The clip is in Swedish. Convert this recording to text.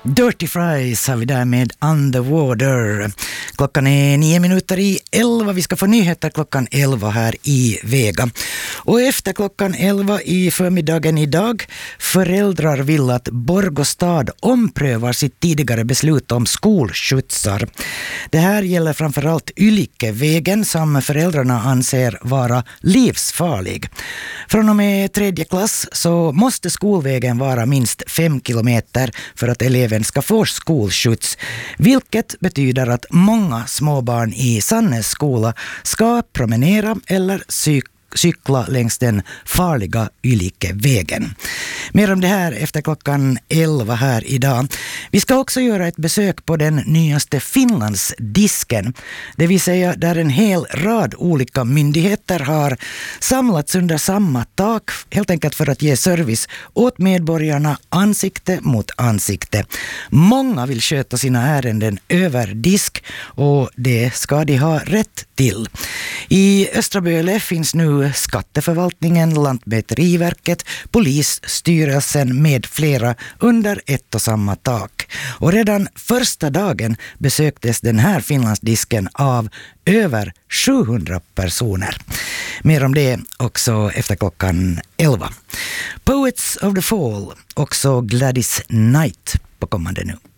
Dirty Fries har vi där med Underwater. Klockan är 9:09. Vi ska få nyheter klockan 11 här i Vega. Och efter klockan 11 i förmiddagen idag, föräldrar vill att Borgostad omprövar sitt tidigare beslut om skolskjutsar. Det här gäller framförallt Ylikevägen som föräldrarna anser vara livsfarlig. Från och med 3:e klass så måste skolvägen vara minst 5 kilometer för att eleven ska få skolskjuts, vilket betyder att många småbarn i Sannäs skola ska promenera eller cykla längs den farliga Ylikevägen. Mer om det här efter klockan 11 här idag. Vi ska också göra ett besök på den nyaste Finlandsdisken. Det vill säga där en hel rad olika myndigheter har samlats under samma tak, helt enkelt för att ge service åt medborgarna ansikte mot ansikte. Många vill sköta sina ärenden över disk och det ska de ha rätt till. I Östra Böle finns nu Skatteförvaltningen, Lantmäteriverket, Polisstyrelsen med flera under ett och samma tak. Och redan första dagen besöktes den här Finlandsdisken av över 700 personer. Mer om det också efter klockan 11. Poets of the Fall, också Gladys Knight på kommande nu.